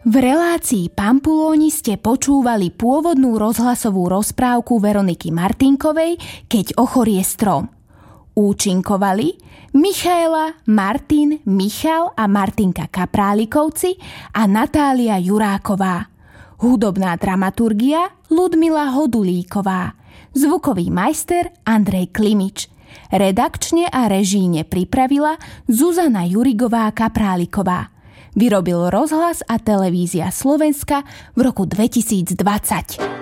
V relácii Pampulóni ste počúvali pôvodnú rozhlasovú rozprávku Veroniky Martinkovej Keď ochorie strom. Účinkovali Michaela, Martin, Michal a Martinka Kaprálikovci a Natália Juráková. Hudobná dramaturgia Ľudmila Hodulíková. Zvukový majster Andrej Klimič. Redakčne a režíne pripravila Zuzana Jurigová Kapráliková. Vyrobil Rozhlas a televízia Slovenska v roku 2020.